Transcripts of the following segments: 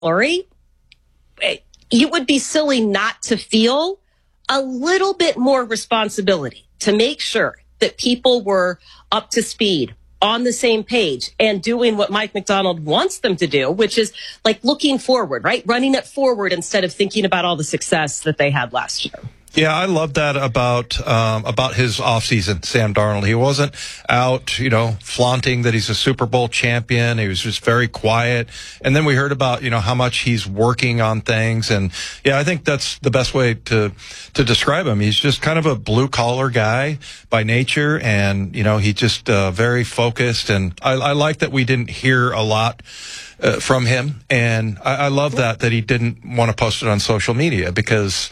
Fleury, you would be silly not to feel a little bit more responsibility to make sure that people were up to speed, on the same page, and doing what Mike Macdonald wants them to do, which is like looking forward, right? Running it forward instead of thinking about all the success that they had last year. Yeah, I love that about his offseason, Sam Darnold. He wasn't out, flaunting that he's a Super Bowl champion. He was just very quiet. And then we heard about, how much he's working on things. And yeah, I think that's the best way to describe him. He's just kind of a blue collar guy by nature. And, he just very focused. And I like that we didn't hear a lot from him. And I love that he didn't want to post it on social media because,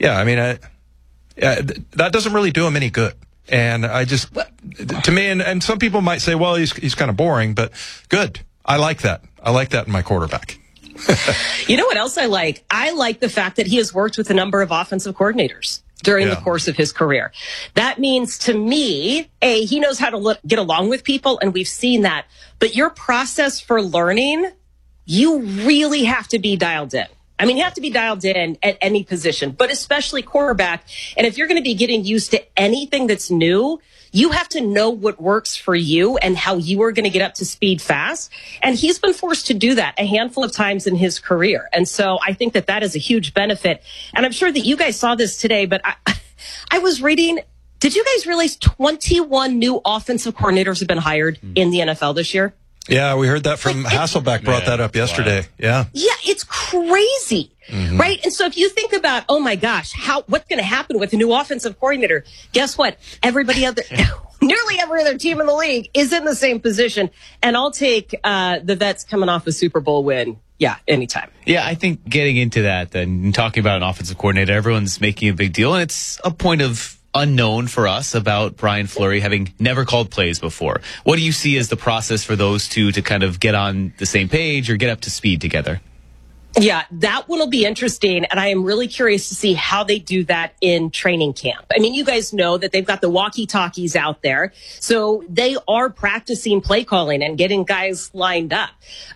that doesn't really do him any good. And to me, and some people might say, well, he's kind of boring, but good. I like that. I like that in my quarterback. You know what else I like? I like the fact that he has worked with a number of offensive coordinators during the course of his career. That means to me, he knows how to get along with people, and we've seen that. But your process for learning, you really have to be dialed in. You have to be dialed in at any position, but especially quarterback. And if you're going to be getting used to anything that's new, you have to know what works for you and how you are going to get up to speed fast. And he's been forced to do that a handful of times in his career. And so I think that is a huge benefit. And I'm sure that you guys saw this today, but I was reading, did you guys realize 21 new offensive coordinators have been hired in the NFL this year? Yeah, we heard that from Hasselbeck brought that up yesterday. Wow. Yeah. Yeah, it's crazy, right? And so if you think about, oh my gosh, what's going to happen with a new offensive coordinator? Guess what? Nearly every other team in the league is in the same position. And I'll take the vets coming off a Super Bowl win. Yeah, anytime. Yeah, I think getting into that and talking about an offensive coordinator, everyone's making a big deal. And it's a point of unknown for us about Brian Fleury having never called plays before. What do you see as the process for those two to kind of get on the same page or get up to speed together? Yeah, that one will be interesting. And I am really curious to see how they do that in training camp. You guys know that they've got the walkie-talkies out there. So they are practicing play calling and getting guys lined up.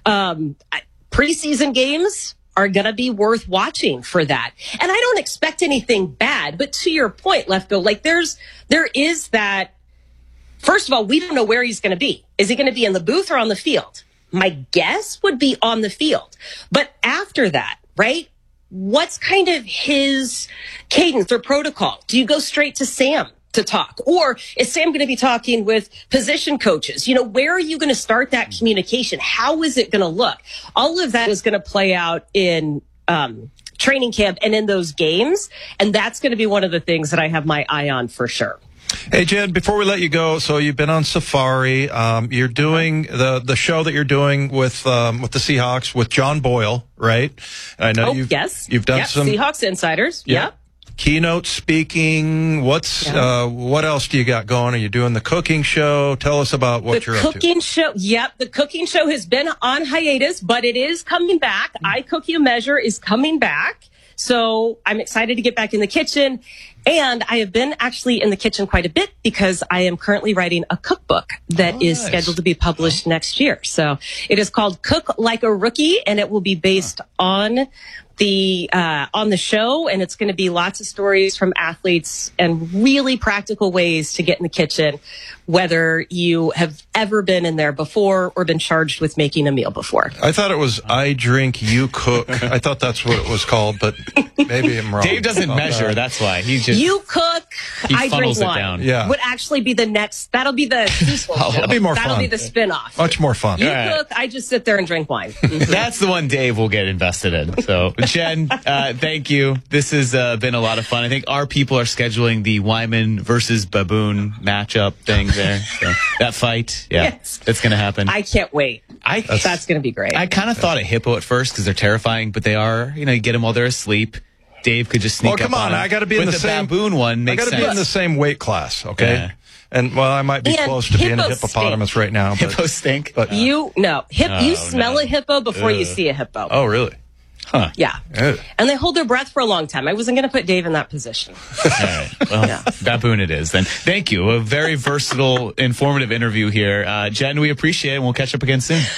Preseason games are going to be worth watching for that. And I don't expect anything bad, but to your point, Lefko, there is that. First of all, we don't know where he's going to be. Is he going to be in the booth or on the field? My guess would be on the field. But after that, right? What's kind of his cadence or protocol? Do you go straight to Sam to talk? Or is Sam going to be talking with position coaches? Where are you going to start that communication? How is it going to look? All of that is going to play out in training camp and in those games. And that's going to be one of the things that I have my eye on for sure. Hey, Jen, before we let you go, so you've been on Safari. You're doing the show that you're doing with the Seahawks with John Boyle, right? And I know you've done some Seahawks Insiders. Yep. Keynote speaking. What else do you got going? Are you doing the cooking show? Tell us about what you're up to. The cooking show. Yep. The cooking show has been on hiatus, but it is coming back. I Cook You Measure is coming back. So I'm excited to get back in the kitchen. And I have been actually in the kitchen quite a bit because I am currently writing a cookbook that is scheduled to be published next year. So it is called Cook Like a Rookie, and it will be based on the show, and it's going to be lots of stories from athletes and really practical ways to get in the kitchen, whether you have ever been in there before or been charged with making a meal before. I thought it was I Drink, You Cook. I thought that's what it was called, but maybe I'm wrong. Dave doesn't measure. That's why. You cook, I drink wine. Down. Yeah. Would actually be the next. That'll be the sequel. That'll be more fun. That'll be the spinoff. Much more fun. You cook, I just sit there and drink wine. That's the one Dave will get invested in. So, Jen, thank you. This has been a lot of fun. I think our people are scheduling the Wyman versus Baboon matchup thing there. So, that fight, it's going to happen. I can't wait. That's going to be great. I kind of thought a hippo at first because they're terrifying, but they are, you get them while they're asleep. Dave could just sneak up on him. Well, come on, I got to be in the same baboon one. Makes sense. I got to be in the same weight class, okay? Yeah. And I might be close to being a hippopotamus right now. But, hippos stink. But you smell a hippo before you see a hippo. Oh, really? Huh. Yeah. And they hold their breath for a long time. I wasn't going to put Dave in that position. All right. Well, baboon it is then. Thank you. A very versatile, informative interview here. Jen, we appreciate it, and we'll catch up again soon.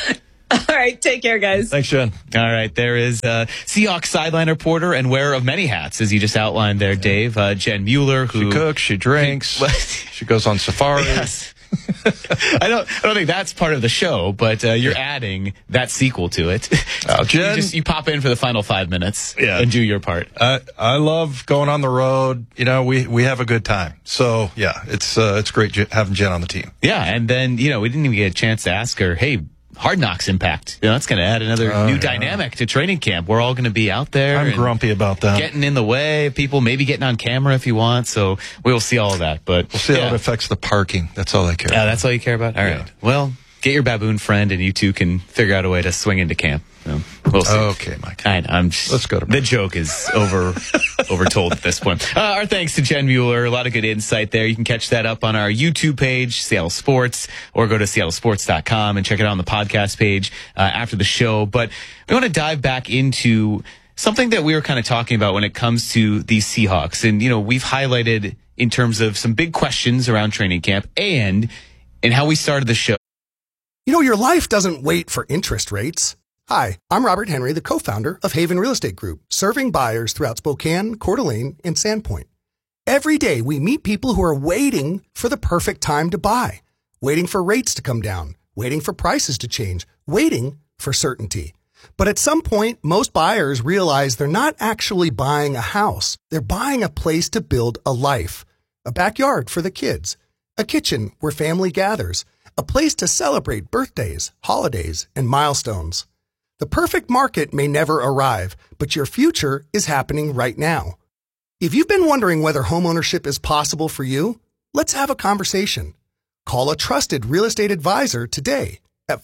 All right. Take care, guys. Thanks, Jen. All right. There is Seahawks sideline reporter and wearer of many hats, as you just outlined there, Dave. Jen Mueller, who she cooks, she drinks, she goes on safari. Yes. I don't think that's part of the show, but you're adding that sequel to it. Jen, you pop in for the final 5 minutes and do your part. I love going on the road. You know, we have a good time. So yeah, it's great having Jen on the team. Yeah, and then we didn't even get a chance to ask her, hey, Hard Knocks impact. That's going to add another new dynamic to training camp. We're all going to be out there. I'm grumpy about that. Getting in the way, people maybe getting on camera if you want. So we will see all of that. But we'll see how it affects the parking. That's all I care about. Yeah, that's all you care about? All right. Well, get your baboon friend and you two can figure out a way to swing into camp. We'll see. Okay, Mike. Let's go to the joke is overtold at this point. Our thanks to Jen Mueller. A lot of good insight there. You can catch that up on our YouTube page, Seattle Sports, or go to seattlesports.com and check it out on the podcast page after the show. But we want to dive back into something that we were kind of talking about when it comes to these Seahawks. And, we've highlighted in terms of some big questions around training camp and how we started the show. Your life doesn't wait for interest rates. Hi, I'm Robert Henry, the co-founder of Haven Real Estate Group, serving buyers throughout Spokane, Coeur d'Alene, and Sandpoint. Every day, we meet people who are waiting for the perfect time to buy, waiting for rates to come down, waiting for prices to change, waiting for certainty. But at some point, most buyers realize they're not actually buying a house. They're buying a place to build a life, a backyard for the kids, a kitchen where family gathers, a place to celebrate birthdays, holidays, and milestones. The perfect market may never arrive, but your future is happening right now. If you've been wondering whether homeownership is possible for you, let's have a conversation. Call a trusted real estate advisor today at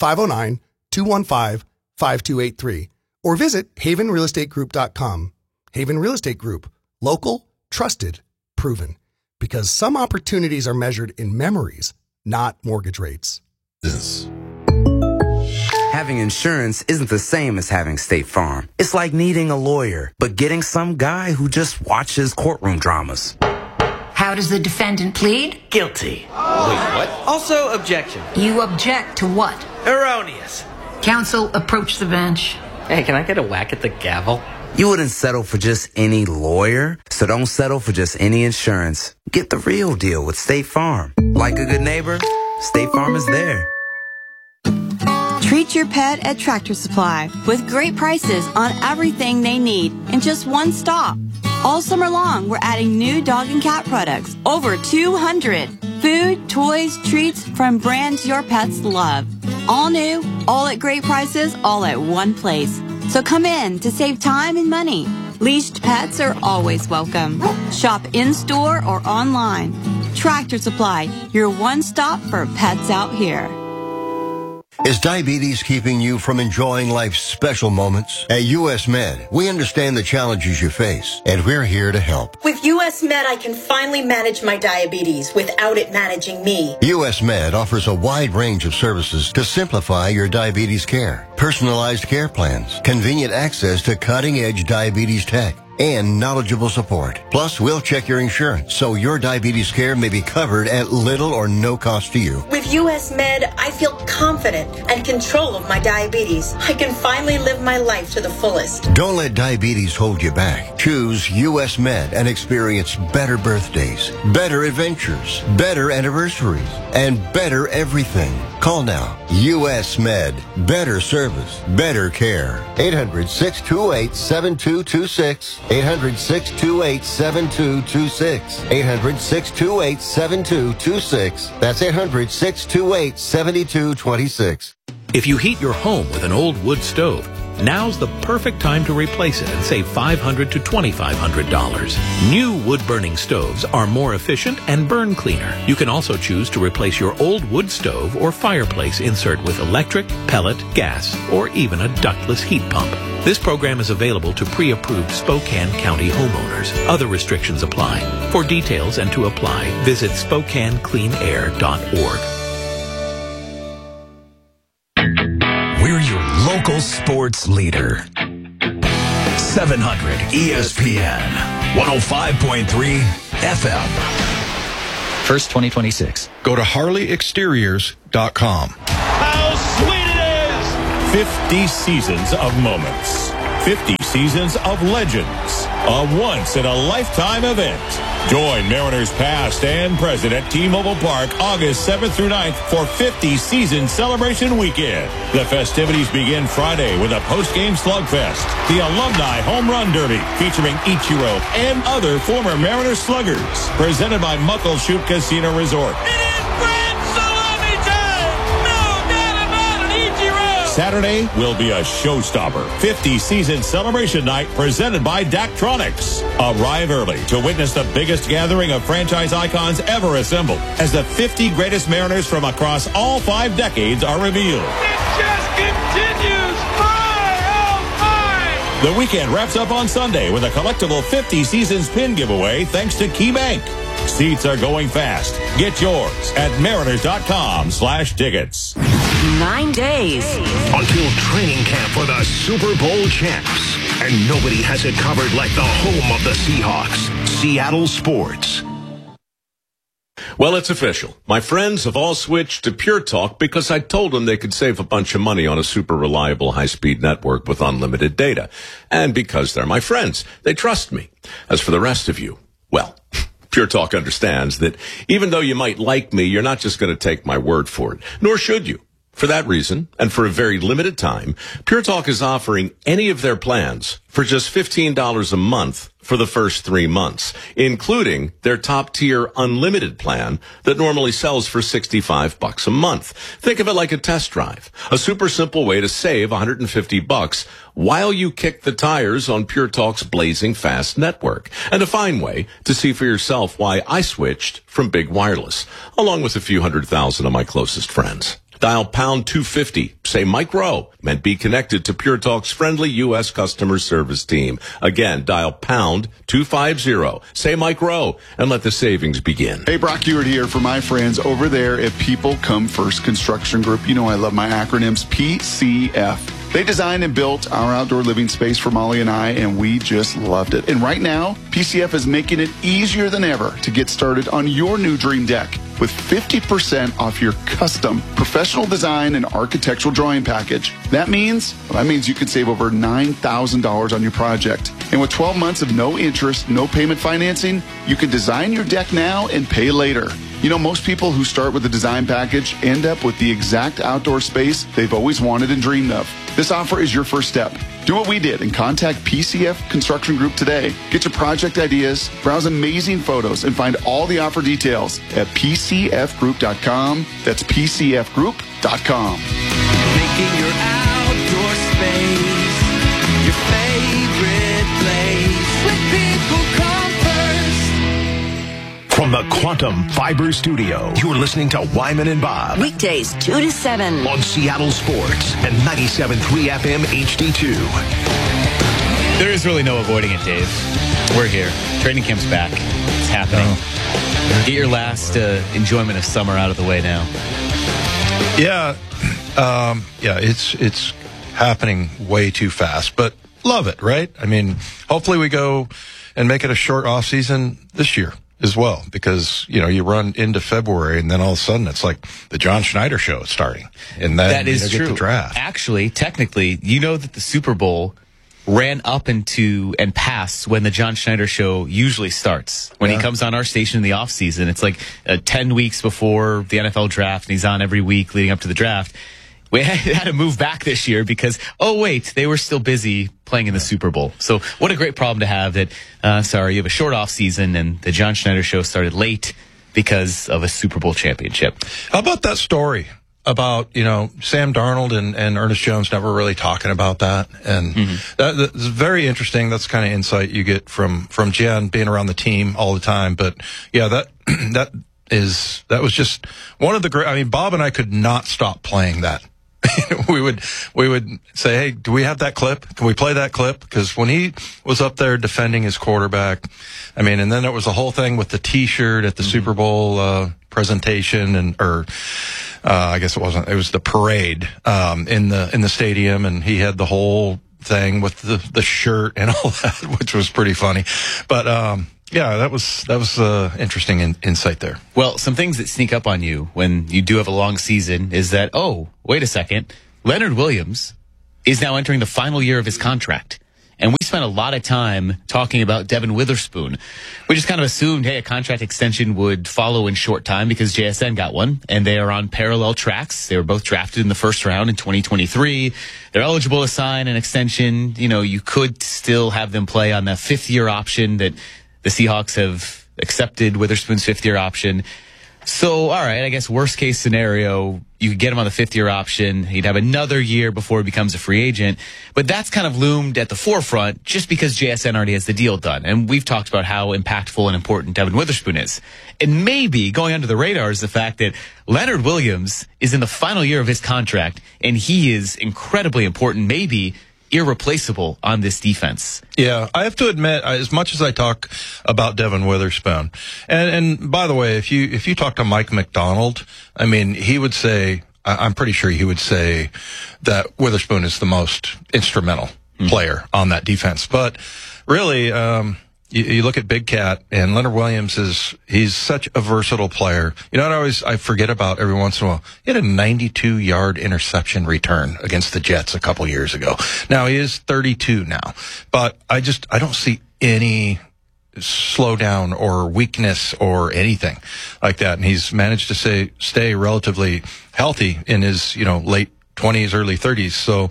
509-215-5283 or visit havenrealestategroup.com. Haven Real Estate Group. Local, trusted, proven. Because some opportunities are measured in memories, not mortgage rates. Having insurance isn't the same as having State Farm. It's like needing a lawyer, but getting some guy who just watches courtroom dramas. How does the defendant plead? Guilty. Wait, what? Also, objection. You object to what? Erroneous. Counsel, approach the bench. Hey, can I get a whack at the gavel? You wouldn't settle for just any lawyer, so don't settle for just any insurance. Get the real deal with State Farm. Like a good neighbor, State Farm is there. Treat your pet at Tractor Supply with great prices on everything they need in just one stop. All summer long, we're adding new dog and cat products, over 200. Food, toys, treats from brands your pets love. All new, all at great prices, all at one place. So come in to save time and money. Leashed pets are always welcome. Shop in-store or online. Tractor Supply, your one stop for pets out here. Is diabetes keeping you from enjoying life's special moments? At US Med, we understand the challenges you face, and we're here to help. With US Med, I can finally manage my diabetes without it managing me. US Med offers a wide range of services to simplify your diabetes care. Personalized care plans, convenient access to cutting-edge diabetes tech, and knowledgeable support. Plus, we'll check your insurance so your diabetes care may be covered at little or no cost to you. With US Med, I feel confident and control of my diabetes. I can finally live my life to the fullest. Don't let diabetes hold you back. Choose US Med and experience better birthdays, better adventures, better anniversaries, and better everything. Call now. US Med. Better service, better care. 800-628-7226. 800-628-7226. 800-628-7226. That's 800-628-7226. If you heat your home with an old wood stove, now's the perfect time to replace it and save $500 to $2,500. New wood-burning stoves are more efficient and burn cleaner. You can also choose to replace your old wood stove or fireplace insert with electric, pellet, gas, or even a ductless heat pump. This program is available to pre-approved Spokane County homeowners. Other restrictions apply. For details and to apply, visit SpokaneCleanAir.org. We're your local sports leader. 700 ESPN, 105.3 FM. First 2026. Go to HarleyExteriors.com. How sweet it is! 50 seasons of moments. 50 seasons of legends. A once-in-a-lifetime event. Join Mariners past and present at T-Mobile Park August 7th through 9th for 50 Season Celebration Weekend. The festivities begin Friday with a post-game slugfest, the Alumni Home Run Derby featuring Ichiro and other former Mariners sluggers. Presented by Muckleshoot Casino Resort. Saturday will be a showstopper. 50 Season Celebration Night presented by Daktronics. Arrive early to witness the biggest gathering of franchise icons ever assembled as the 50 greatest Mariners from across all 5 decades are revealed. It just continues. The weekend wraps up on Sunday with a collectible 50 Seasons pin giveaway thanks to KeyBank. Seats are going fast. Get yours at mariners.com/tickets. 9 days until training camp for the Super Bowl champs. And nobody has it covered like the home of the Seahawks, Seattle Sports. Well, it's official. My friends have all switched to Pure Talk because I told them they could save a bunch of money on a super reliable high-speed network with unlimited data. And because they're my friends, they trust me. As for the rest of you, well, Pure Talk understands that even though you might like me, you're not just going to take my word for it, nor should you. For that reason, and for a very limited time, Pure Talk is offering any of their plans for just $15 a month for the first 3 months, including their top-tier unlimited plan that normally sells for $65 a month. Think of it like a test drive, a super simple way to save $150 while you kick the tires on Pure Talk's blazing fast network, and a fine way to see for yourself why I switched from Big Wireless, along with a few 100,000 of my closest friends. Dial pound 250, say Mike Rowe, and be connected to Pure Talk's friendly U.S. customer service team. Again, dial pound 250, say Mike Rowe, and let the savings begin. Hey, Brock Ewart here for my friends over there at People Come First Construction Group. You know I love my acronyms, PCF. They designed and built our outdoor living space for Molly and I, and we just loved it. And right now, PCF is making it easier than ever to get started on your new dream deck with 50% off your custom professional design and architectural drawing package. That means you can save over $9,000 on your project. And with 12 months of no interest, no payment financing, you can design your deck now and pay later. You know, most people who start with a design package end up with the exact outdoor space they've always wanted and dreamed of. This offer is your first step. Do what we did and contact PCF Construction Group today. Get your project ideas, browse amazing photos, and find all the offer details at PCFgroup.com. That's PCFgroup.com. Making your outdoor space your favorite place. With People Come First. From the Quantum Fiber Studio, you're listening to Wyman and Bob. Weekdays 2 to 7 on Seattle Sports and 97.3 FM HD2. There is really no avoiding it, Dave. We're here. Training camp's back. It's happening. Get your last enjoyment of summer out of the way now. Yeah, it's happening way too fast, but love it, right? I mean, hopefully we go and make it a short off season this year as well, because, you know, you run into February and then all of a sudden it's like the John Schneider show is starting. And then that is true. Get the draft. Actually, technically, you know that the Super Bowl ran up into and past when the John Schneider show usually starts. When he comes on our station in the off season, it's like 10 weeks before the NFL draft, and he's on every week leading up to the draft. We had to move back this year because, oh, wait, they were still busy playing in the Super Bowl. So what a great problem to have that, you have a short off season and the John Schneider show started late because of a Super Bowl championship. How about that story about, you know, Sam Darnold and Ernest Jones never really talking about that? And that's very interesting. That's the kind of insight you get from Jen being around the team all the time. But yeah, that was just one of the great, I mean, Bob and I could not stop playing that. we would say, hey, do we have that clip? Can we play that clip? Because when he was up there defending his quarterback, I mean, and then it was the whole thing with the T-shirt at the Super Bowl presentation, I guess it was the parade in the stadium, and he had the whole thing with the shirt and all that, which was pretty funny. But yeah, that was interesting insight there. Well, some things that sneak up on you when you do have a long season is that, oh, wait a second, Leonard Williams is now entering the final year of his contract. And we spent a lot of time talking about Devin Witherspoon. We just kind of assumed, hey, a contract extension would follow in short time because JSN got one, and they are on parallel tracks. They were both drafted in the first round in 2023. They're eligible to sign an extension. You know, you could still have them play on the 5th-year option that the Seahawks have accepted, Witherspoon's 5th-year option. So, all right, I guess worst case scenario, you could get him on the 5th-year option. He'd have another year before he becomes a free agent. But that's kind of loomed at the forefront just because JSN already has the deal done. And we've talked about how impactful and important Devin Witherspoon is. And maybe going under the radar is the fact that Leonard Williams is in the final year of his contract, and he is incredibly important, maybe irreplaceable on this defense. Yeah, I have to admit, as much as I talk about Devin Witherspoon, and by the way, if you talk to Mike McDonald, I mean, he would say, I'm pretty sure he would say that Witherspoon is the most instrumental player on that defense. But really, you look at Big Cat, and Leonard Williams he's such a versatile player. You know what I forget about every once in a while? He had a 92-yard interception return against the Jets a couple years ago. Now, he is 32 now, but I don't see any slowdown or weakness or anything like that. And he's managed to stay relatively healthy in his, late 20s, early 30s. So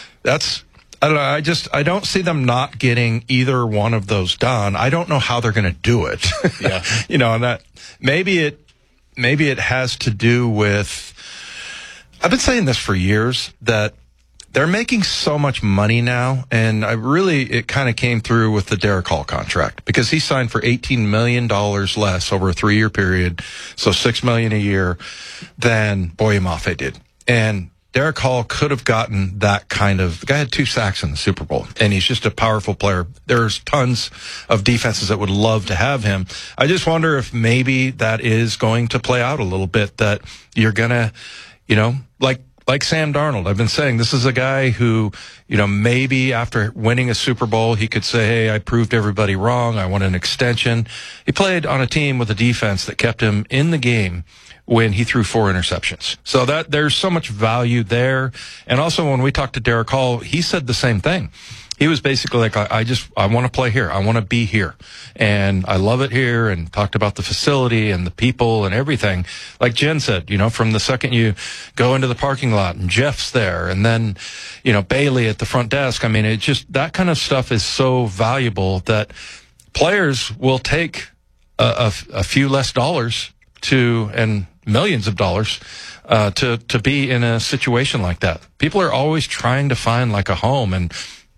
I don't know. I don't see them not getting either one of those done. I don't know how they're going to do it. Yeah. And that maybe it has to do with, I've been saying this for years, that they're making so much money now. And it kind of came through with the Derek Hall contract because he signed for $18 million less over a 3-year period. So $6 million a year than Boye Mafe did. And Derek Hall could have gotten that the guy had 2 sacks in the Super Bowl, and he's just a powerful player. There's tons of defenses that would love to have him. I just wonder if maybe that is going to play out a little bit, that you're going to, like Sam Darnold. I've been saying this is a guy who, maybe after winning a Super Bowl, he could say, hey, I proved everybody wrong. I want an extension. He played on a team with a defense that kept him in the game when he threw 4 interceptions. So that there's so much value there. And also when we talked to Derek Hall, he said the same thing. He was basically like, I want to play here. I want to be here. And I love it here, and talked about the facility and the people and everything. Like Jen said, from the second you go into the parking lot and Jeff's there, and then, Bailey at the front desk. I mean, that kind of stuff is so valuable that players will take a few less dollars and millions of dollars to be in a situation like that. People are always trying to find like a home, and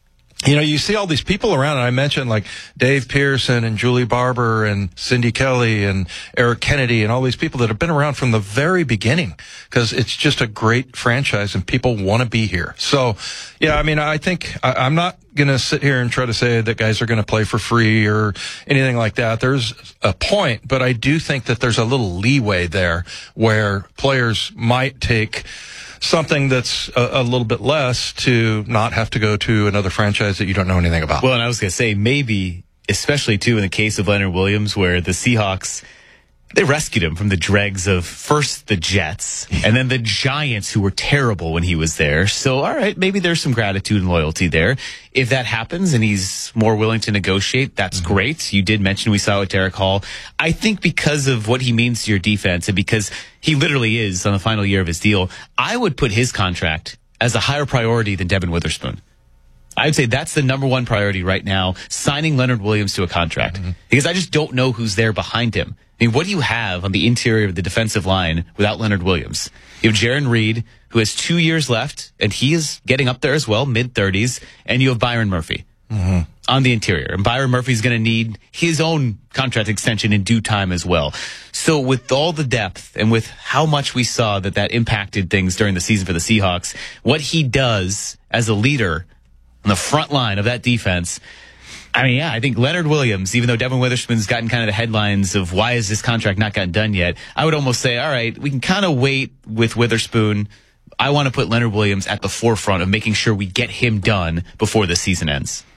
you see all these people around, and I mentioned like Dave Pearson and Julie Barber and Cindy Kelly and Eric Kennedy and all these people that have been around from the very beginning, because it's just a great franchise and people want to be here. So, yeah, I mean, I think I'm not going to sit here and try to say that guys are going to play for free or anything like that. There's a point, but I do think that there's a little leeway there where players might take something that's a little bit less to not have to go to another franchise that you don't know anything about. Well, and I was going to say, maybe, especially too in the case of Leonard Williams, where the Seahawks, they rescued him from the dregs of first the Jets and then the Giants, who were terrible when he was there. So, all right, maybe there's some gratitude and loyalty there. If that happens and he's more willing to negotiate, that's great. You did mention we saw with Derek Hall. I think because of what he means to your defense and because he literally is on the final year of his deal, I would put his contract as a higher priority than Devin Witherspoon. I'd say that's the number one priority right now, signing Leonard Williams to a contract. Because I just don't know who's there behind him. I mean, what do you have on the interior of the defensive line without Leonard Williams? You have Jaron Reed, who has 2 years left, and he is getting up there as well, mid-30s, and you have Byron Murphy on the interior. And Byron Murphy's going to need his own contract extension in due time as well. So with all the depth and with how much we saw that impacted things during the season for the Seahawks, what he does as a leader on the front line of that defense, I mean, yeah, I think Leonard Williams, even though Devin Witherspoon's gotten kind of the headlines of why is this contract not gotten done yet, I would almost say, all right, we can kind of wait with Witherspoon. I want to put Leonard Williams at the forefront of making sure we get him done before the season ends.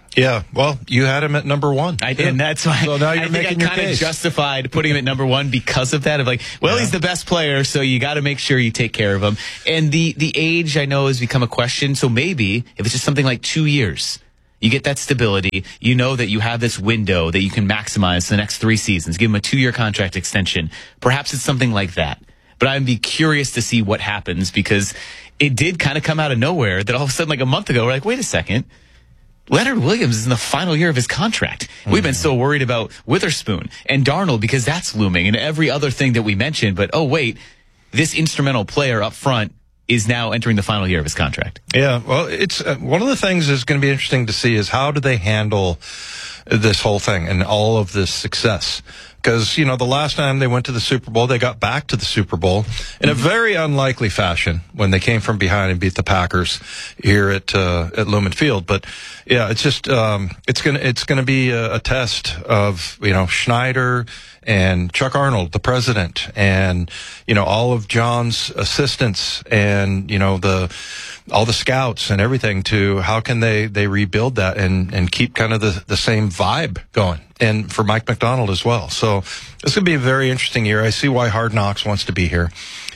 Yeah, well, you had him at number one. I did, and that's why so now you're making your kind of case. Justified putting him at number one because of that. Of like, well, he's the best player, so you got to make sure you take care of him. And the age, I know, has become a question. So maybe if it's just something like 2 years, you get that stability. You know that you have this window that you can maximize the next 3 seasons. Give him a 2-year contract extension. Perhaps it's something like that. But I'd be curious to see what happens because it did kind of come out of nowhere that all of a sudden, like a month ago, we're like, wait a second. Leonard Williams is in the final year of his contract. We've been so worried about Witherspoon and Darnold because that's looming and every other thing that we mentioned. But, oh, wait, this instrumental player up front is now entering the final year of his contract. Yeah, well, it's one of the things that's going to be interesting to see is how do they handle this whole thing and all of this success. Because, the last time they went to the Super Bowl, they got back to the Super Bowl in a very unlikely fashion when they came from behind and beat the Packers here at Lumen Field. But yeah, it's just, it's going to be a test of, Schneider and Chuck Arnold, the president, and, all of John's assistants and, all the scouts and everything to how can they rebuild that and keep kind of the same vibe going. And for Mike Macdonald as well. So it's going to be a very interesting year. I see why Hard Knocks wants to be here.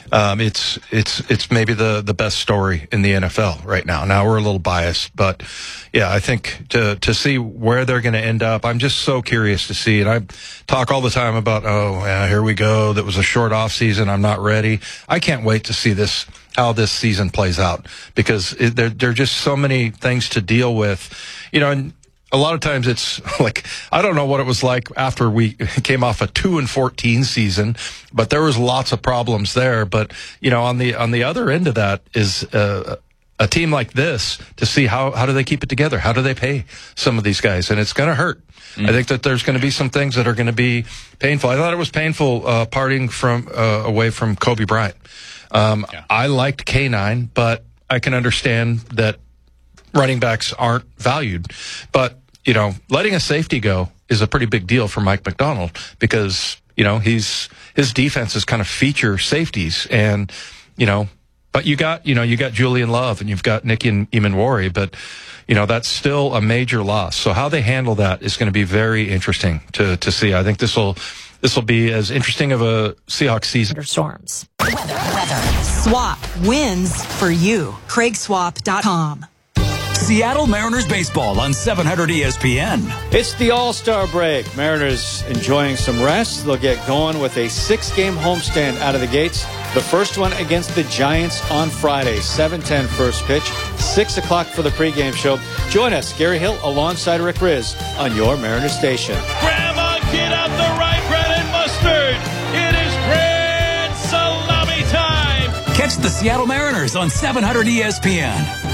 It's maybe the best story in the NFL right now. Now we're a little biased, but yeah, I think to see where they're going to end up, I'm just so curious to see. And I talk all the time about, here we go. That was a short off season. I'm not ready. I can't wait to see how this season plays out because there are just so many things to deal with, and a lot of times it's like, I don't know what it was like after we came off a 2-14 season, but there was lots of problems there. But, on the other end of that is, a team like this to see how do they keep it together? How do they pay some of these guys? And it's going to hurt. I think that there's going to be some things that are going to be painful. I thought it was painful, parting away from Kobe Bryant. I liked K9, but I can understand that running backs aren't valued. But, letting a safety go is a pretty big deal for Mike Macdonald because, his defense is kind of feature safeties and, but you got Julian Love and you've got Nicky Imanwori, but, that's still a major loss. So how they handle that is going to be very interesting to see. I think this will be as interesting of a Seahawks season. Storms. Weather. Swap wins for you. CraigSwap.com. Seattle Mariners baseball on 700 ESPN. It's the All-Star break. Mariners enjoying some rest. They'll get going with a 6-game homestand out of the gates. The first one against the Giants on Friday, 7:10 first pitch, 6 o'clock for the pregame show. Join us, Gary Hill, alongside Rick Riz on your Mariners station. Grandma, get out the rye bread and mustard. It is grand salami time. Catch the Seattle Mariners on 700 ESPN.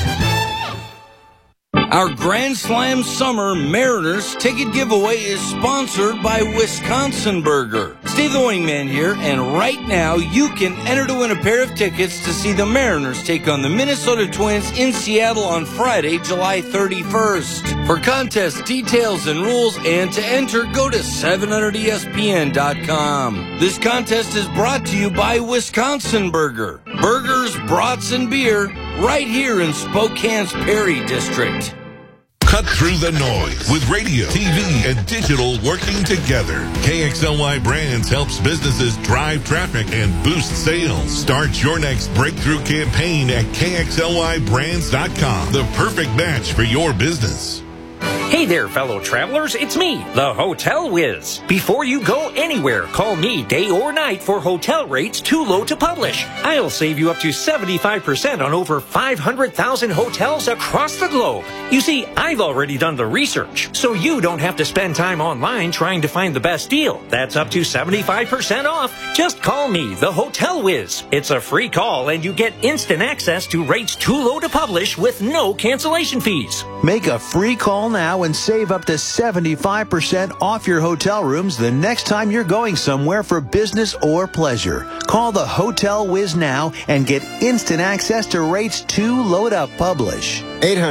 Our Grand Slam Summer Mariners ticket giveaway is sponsored by Wisconsin Burger. Steve the Wingman here, and right now you can enter to win a pair of tickets to see the Mariners take on the Minnesota Twins in Seattle on Friday, July 31st. For contest details and rules and to enter, go to 700ESPN.com. This contest is brought to you by Wisconsin Burger. Burgers, brats, and beer right here in Spokane's Perry District. Cut through the noise with radio, TV, and digital working together. KXLY Brands helps businesses drive traffic and boost sales. Start your next breakthrough campaign at KXLYBrands.com. The perfect match for your business. Hey there, fellow travelers. It's me, the Hotel Whiz. Before you go anywhere, call me day or night for hotel rates too low to publish. I'll save you up to 75% on over 500,000 hotels across the globe. You see, I've already done the research, so you don't have to spend time online trying to find the best deal. That's up to 75% off. Just call me, the Hotel Whiz. It's a free call, and you get instant access to rates too low to publish with no cancellation fees. Make a free call now and save up to 75% off your hotel rooms the next time you're going somewhere for business or pleasure. Call the Hotel Whiz now and get instant access to rates too low to publish.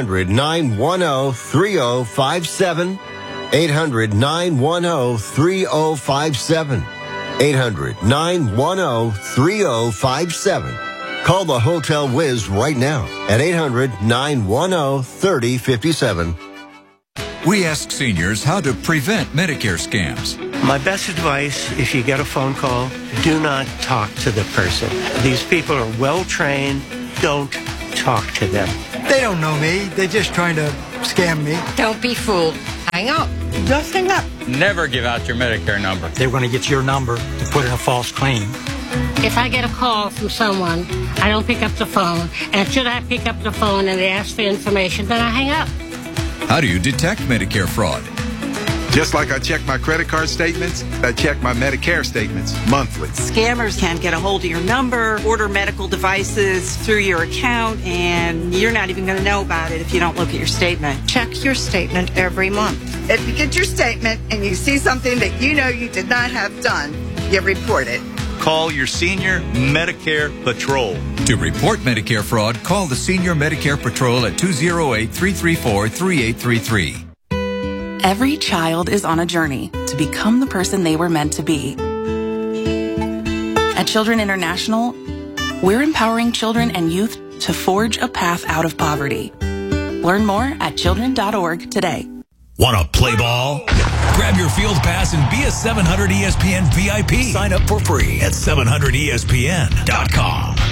800-910-3057. 800-910-3057. 800-910-3057. Call the Hotel Whiz right now at 800-910-3057. We ask seniors how to prevent Medicare scams. My best advice, if you get a phone call, do not talk to the person. These people are well trained. Don't talk to them. They don't know me. They're just trying to scam me. Don't be fooled. Hang up. Just hang up. Never give out your Medicare number. They're going to get your number to put in a false claim. If I get a call from someone, I don't pick up the phone. And should I pick up the phone and they ask for information, then I hang up. How do you detect Medicare fraud? Just like I check my credit card statements, I check my Medicare statements monthly. Scammers can get a hold of your number, order medical devices through your account, and you're not even going to know about it if you don't look at your statement. Check your statement every month. If you get your statement and you see something that you know you did not have done, you report it. Call your Senior Medicare Patrol. To report Medicare fraud, call the Senior Medicare Patrol at 208-334-3833. Every child is on a journey to become the person they were meant to be. At Children International, we're empowering children and youth to forge a path out of poverty. Learn more at children.org today. Want to play ball? Grab your field pass and be a 700 ESPN VIP. Sign up for free at 700ESPN.com.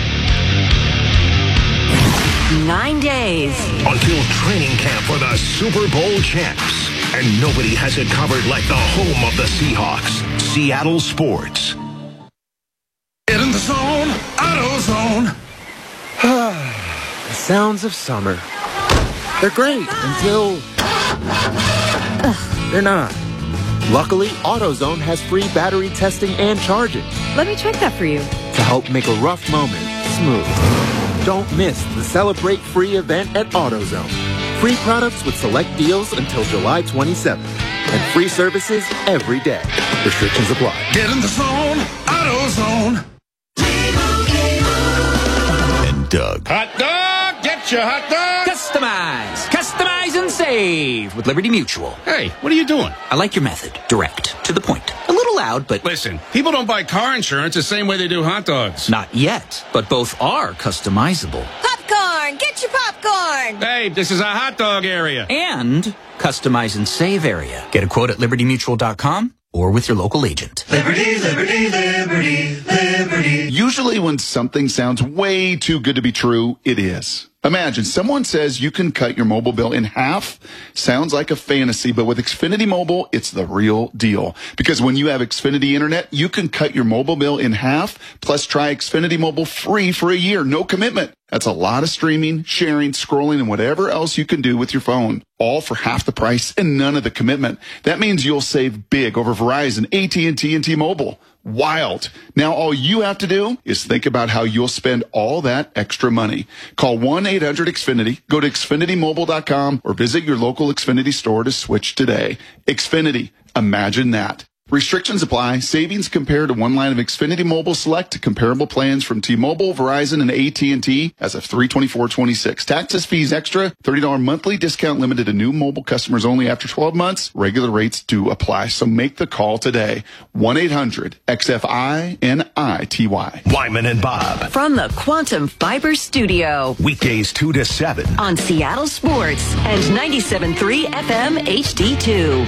9 days until training camp for the Super Bowl champs. And nobody has it covered like the home of the Seahawks, Seattle Sports. Get in the zone, AutoZone. The sounds of summer. They're great until they're not. Luckily, AutoZone has free battery testing and charging. Let me check that for you. To help make a rough moment smooth. Don't miss the Celebrate Free event at AutoZone. Free products with select deals until July 27th. And free services every day. Restrictions apply. Get in the zone, AutoZone. And Doug. Hot dog, get your hot dog. Customize and save with Liberty Mutual. Hey, what are you doing? I like your method. Direct, to the point. A little loud, but... Listen, people don't buy car insurance the same way they do hot dogs. Not yet, but both are customizable. Popcorn! Get your popcorn! Hey, this is a hot dog area. And customize and save area. Get a quote at libertymutual.com or with your local agent. Liberty, liberty, liberty, liberty. Usually when something sounds way too good to be true, it is. Imagine someone says you can cut your mobile bill in half. Sounds like a fantasy, but with Xfinity Mobile, it's the real deal. Because when you have Xfinity Internet, you can cut your mobile bill in half, plus try Xfinity Mobile free for a year, no commitment. That's a lot of streaming, sharing, scrolling, and whatever else you can do with your phone. All for half the price and none of the commitment. That means you'll save big over Verizon, AT&T, and T-Mobile. Wild. Now all you have to do is think about how you'll spend all that extra money. Call 1-800-XFINITY, go to XfinityMobile.com, or visit your local Xfinity store to switch today. Xfinity. Imagine that. Restrictions apply. Savings compared to one line of Xfinity Mobile Select to comparable plans from T-Mobile, Verizon, and AT&T as of 3/24/26. Taxes, fees extra. $30 monthly discount limited to new mobile customers only after 12 months. Regular rates do apply. So make the call today. 1-800-XFINITY. Wyman and Bob. From the Quantum Fiber Studio. Weekdays 2 to 7. On Seattle Sports and 97.3 FM HD2.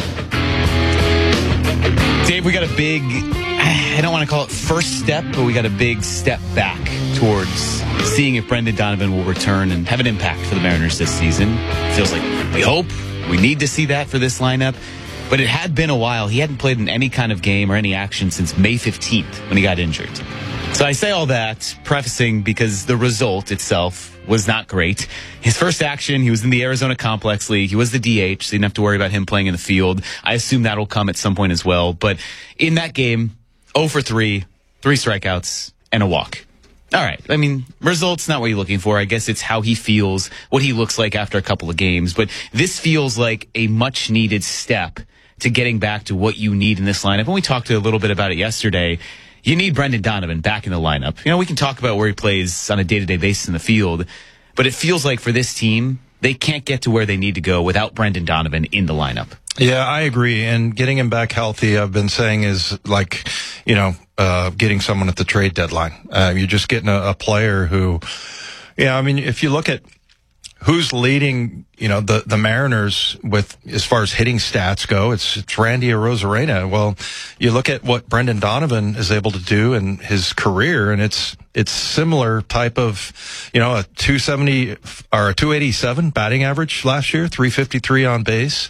Dave, we got a big, I don't want to call it first step, but we got a big step back towards seeing if Brendan Donovan will return and have an impact for the Mariners this season. Feels like we hope, we need to see that for this lineup. But it had been a while. He hadn't played in any kind of game or any action since May 15th when he got injured. So I say all that, prefacing because the result itself was not great. His first action, he was in the Arizona Complex League. He was the DH, so you didn't have to worry about him playing in the field. I assume that'll come at some point as well. But in that game, 0 for 3, 3 strikeouts, and a walk. All right. I mean, results not what you're looking for. I guess it's how he feels, what he looks like after a couple of games. But this feels like a much-needed step to getting back to what you need in this lineup. And we talked a little bit about it yesterday. You need Brendan Donovan back in the lineup. You know, we can talk about where he plays on a day-to-day basis in the field, but it feels like for this team, they can't get to where they need to go without Brendan Donovan in the lineup. Yeah, I agree. And getting him back healthy, I've been saying, is like, you know, getting someone at the trade deadline. You're just getting a player who, yeah, I mean, if you look at who's leading, the Mariners with as far as hitting stats go, it's Randy Arozarena. Well, you look at what Brendan Donovan is able to do in his career, and it's similar type of, a 270 or a 287 batting average last year, 353 on base.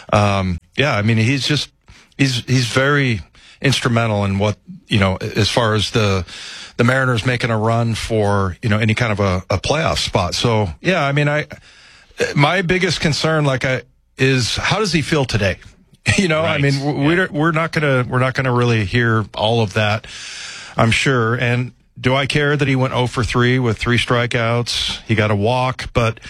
He's very instrumental in what, as far as the Mariners making a run for, any kind of a playoff spot. So, my biggest concern, is how does he feel today? Right. We're not gonna really hear all of that, I'm sure. And do I care that he went 0 for 3 with 3 strikeouts? He got a walk, but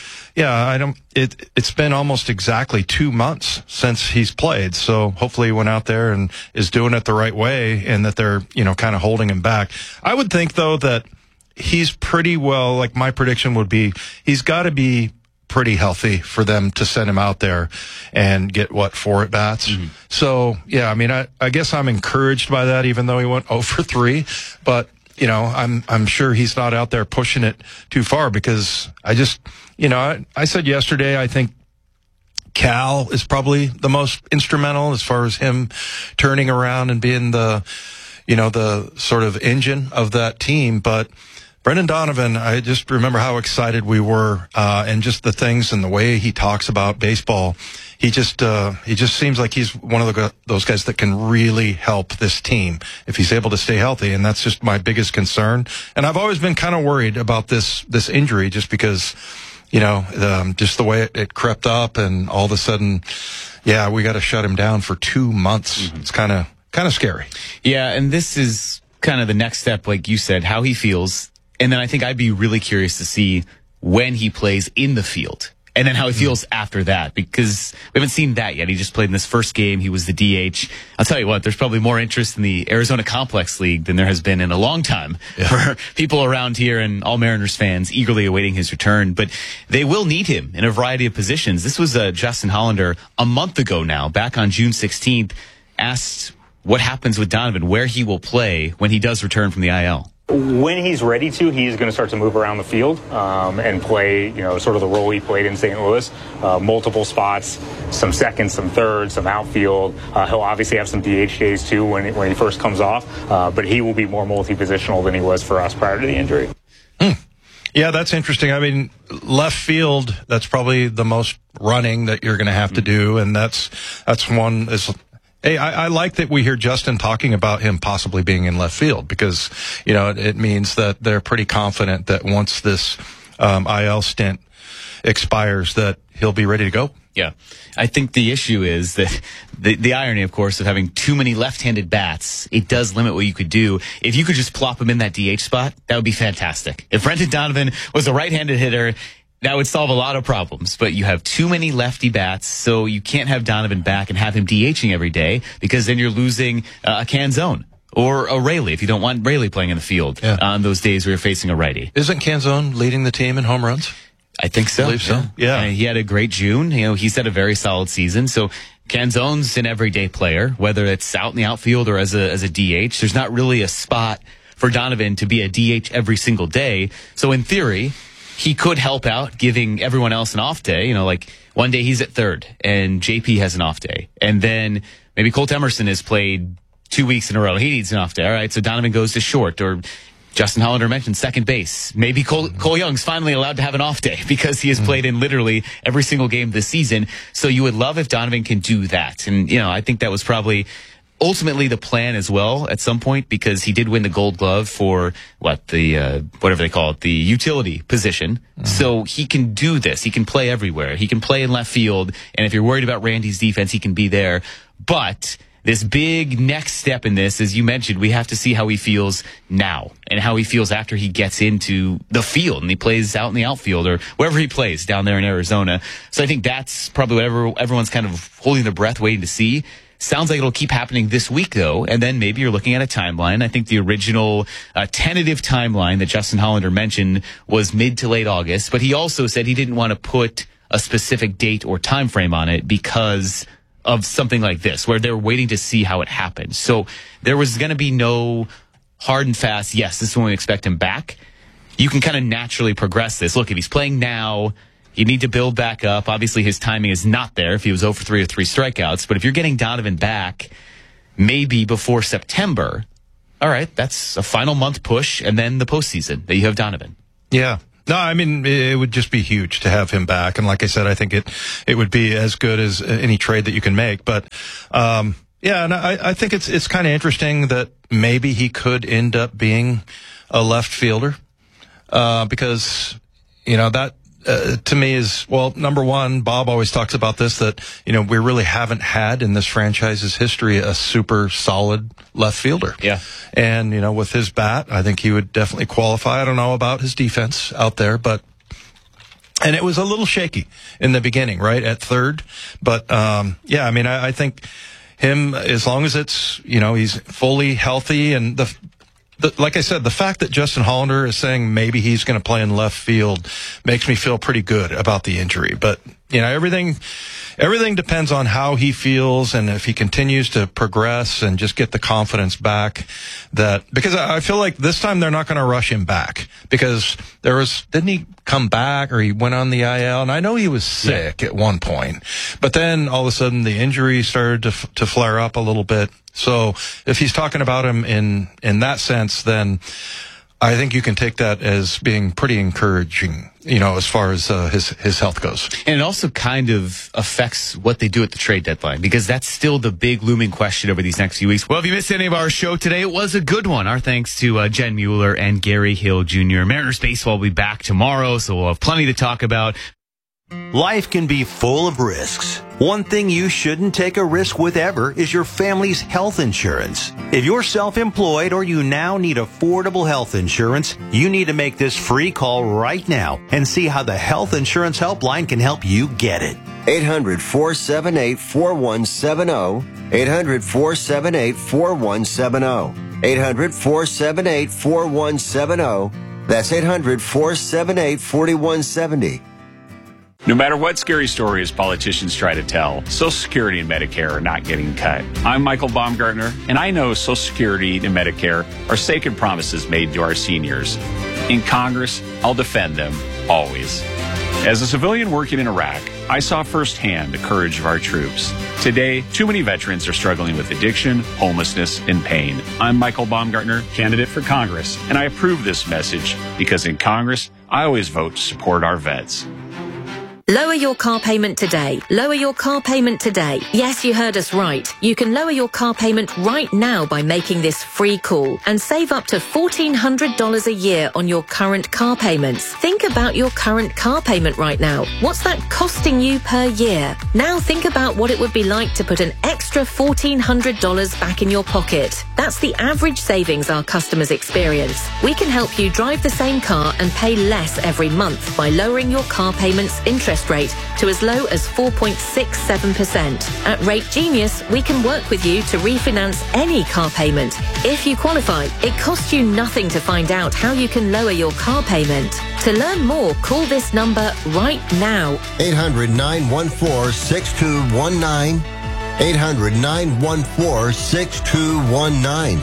it's been almost exactly 2 months since he's played. So hopefully he went out there and is doing it the right way, and that they're, kind of holding him back. I would think though that he's pretty well, like my prediction would be, he's got to be pretty healthy for them to send him out there and get 4 at bats. Mm-hmm. So I guess I'm encouraged by that, even though he went 0 for 3, but I'm sure he's not out there pushing it too far, because I just, I said yesterday, I think Cal is probably the most instrumental as far as him turning around and being the sort of engine of that team. But Brendan Donovan, I just remember how excited we were, and just the things and the way he talks about baseball. He just seems like he's one of those guys that can really help this team if he's able to stay healthy. And that's just my biggest concern. And I've always been kind of worried about this injury, just because, just the way it crept up, and all of a sudden, we got to shut him down for 2 months. Mm-hmm. It's kind of scary. Yeah. And this is kind of the next step, like you said, how he feels. And then I think I'd be really curious to see when he plays in the field, and then how he feels after that, because we haven't seen that yet. He just played in this first game. He was the DH. I'll tell you what, there's probably more interest in the Arizona Complex League than there has been in a long time for people around here, and all Mariners fans eagerly awaiting his return. But they will need him in a variety of positions. This was Justin Hollander a month ago now, back on June 16th, asked what happens with Donovan, where he will play when he does return from the IL. When he's ready to, he's going to start to move around the field and play, sort of the role he played in St. Louis, multiple spots, some seconds, some thirds, some outfield. He'll obviously have some DH days too when he first comes off, but he will be more multi-positional than he was for us prior to the injury. Yeah, that's interesting. I mean, left field, that's probably the most running that you're going to have to do, and that's one is. Hey, I like that we hear Justin talking about him possibly being in left field, because, it means that they're pretty confident that once this IL stint expires, that he'll be ready to go. Yeah. I think the issue is that the irony, of course, of having too many left-handed bats, it does limit what you could do. If you could just plop him in that DH spot, that would be fantastic. If Brendan Donovan was a right-handed hitter, that would solve a lot of problems, but you have too many lefty bats, so you can't have Donovan back and have him DHing every day, because then you're losing a Canzone or a Raley if you don't want Raley playing in the field on those days where you're facing a righty. Isn't Canzone leading the team in home runs? I think so. I believe so. Yeah. He had a great June. He's had a very solid season. So Canzone's an everyday player, whether it's out in the outfield or as a DH. There's not really a spot for Donovan to be a DH every single day. So in theory, he could help out giving everyone else an off day. Like one day he's at third and JP has an off day. And then maybe Colt Emerson has played 2 weeks in a row. He needs an off day. All right. So Donovan goes to short, or Justin Hollander mentioned second base. Maybe Cole Young's finally allowed to have an off day because he has played in literally every single game this season. So you would love if Donovan can do that. And, I think that was probably ultimately the plan as well at some point, because he did win the Gold Glove for whatever they call it, the utility position. So he can do this. He can play everywhere. He can play in left field. And if you're worried about Randy's defense, he can be there. But this big next step in this, as you mentioned, we have to see how he feels now and how he feels after he gets into the field and he plays out in the outfield or wherever he plays down there in Arizona. So I think that's probably what everyone's kind of holding their breath waiting to see. Sounds like it'll keep happening this week, though, and then maybe you're looking at a timeline. I think the original tentative timeline that Justin Hollander mentioned was mid to late August, but he also said he didn't want to put a specific date or time frame on it because of something like this, where they're waiting to see how it happens. So there was going to be no hard and fast, yes, this is when we expect him back. You can kind of naturally progress this. Look, if he's playing now, You need to build back up. Obviously, his timing is not there if he was 0 for 3 or 3 strikeouts. But if you're getting Donovan back maybe before September, all right, that's a final month push, and then the postseason that you have Donovan. Yeah. No, I mean, it would just be huge to have him back. And like I said, I think it would be as good as any trade that you can make. But, yeah, and I think it's kind of interesting that maybe he could end up being a left fielder, because, that, to me is, well, number one, Bob always talks about this, that, we really haven't had in this franchise's history a super solid left fielder. Yeah. And, with his bat, I think he would definitely qualify. I don't know about his defense out there, and it was a little shaky in the beginning, right, at third. But, yeah, I mean, I think him, as long as it's, he's fully healthy, and like I said, the fact that Justin Hollander is saying maybe he's going to play in left field makes me feel pretty good about the injury. But, everything depends on how he feels, and if he continues to progress and just get the confidence back because I feel like this time they're not going to rush him back, because didn't he come back, or he went on the IL? And I know he was sick at one point, but then all of a sudden the injury started to flare up a little bit. So if he's talking about him in that sense, then I think you can take that as being pretty encouraging, as far as his health goes. And it also kind of affects what they do at the trade deadline, because that's still the big looming question over these next few weeks. Well, if you missed any of our show today, it was a good one. Our thanks to Jen Mueller and Gary Hill Jr. Mariners baseball will be back tomorrow, so we'll have plenty to talk about. Life can be full of risks. One thing you shouldn't take a risk with ever is your family's health insurance. If you're self-employed or you now need affordable health insurance, you need to make this free call right now and see how the Health Insurance Helpline can help you get it. 800-478-4170. 800-478-4170. 800-478-4170. That's 800-478-4170. No matter what scary stories politicians try to tell, Social Security and Medicare are not getting cut. I'm Michael Baumgartner, and I know Social Security and Medicare are sacred promises made to our seniors. In Congress, I'll defend them, always. As a civilian working in Iraq, I saw firsthand the courage of our troops. Today, too many veterans are struggling with addiction, homelessness, and pain. I'm Michael Baumgartner, candidate for Congress, and I approve this message because in Congress, I always vote to support our vets. Lower your car payment today. Lower your car payment today. Yes, you heard us right. You can lower your car payment right now by making this free call and save up to $1,400 a year on your current car payments. Think about your current car payment right now. What's that costing you per year? Now think about what it would be like to put an extra $1,400 back in your pocket. That's the average savings our customers experience. We can help you drive the same car and pay less every month by lowering your car payment's interest rate to as low as 4.67%. At Rate Genius, we can work with you to refinance any car payment. If you qualify, it costs you nothing to find out how you can lower your car payment. To learn more, call this number right now. 800-914-6219. 800-914-6219.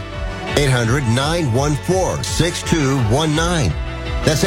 800-914-6219. That's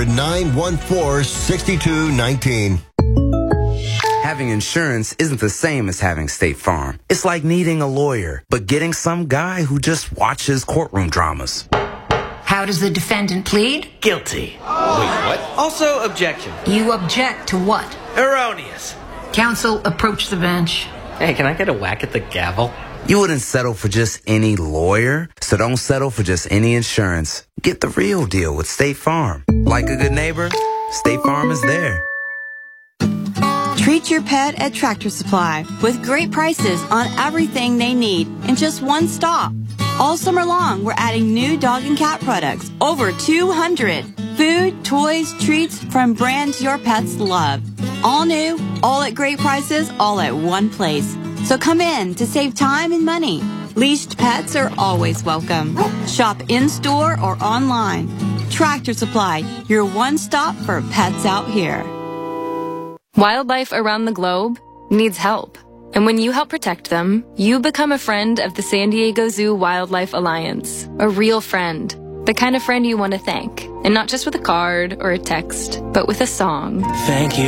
800-914-6219. Having insurance isn't the same as having State Farm. It's like needing a lawyer, but getting some guy who just watches courtroom dramas. How does the defendant plead? Guilty. Wait, what? Also, objection. You object to what? Erroneous. Counsel, approach the bench. Hey, can I get a whack at the gavel? You wouldn't settle for just any lawyer, so don't settle for just any insurance. Get the real deal with State Farm. Like a good neighbor, State Farm is there. Treat your pet at Tractor Supply with great prices on everything they need in just one stop. All summer long, we're adding new dog and cat products, over 200. Food, toys, treats from brands your pets love. All new, all at great prices, all at one place. So come in to save time and money. Leashed pets are always welcome. Shop in-store or online. Tractor Supply, your one stop for pets out here. Wildlife around the globe needs help. And when you help protect them, you become a friend of the San Diego Zoo Wildlife Alliance. A real friend. The kind of friend you want to thank. And not just with a card or a text, but with a song. Thank you